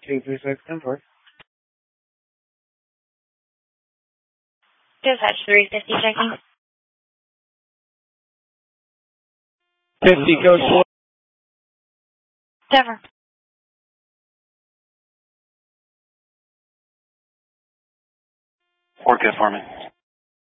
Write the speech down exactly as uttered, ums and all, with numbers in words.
two three six, ten four. Dispatch three fifty checking. fifty, code four. Never. Work it for me.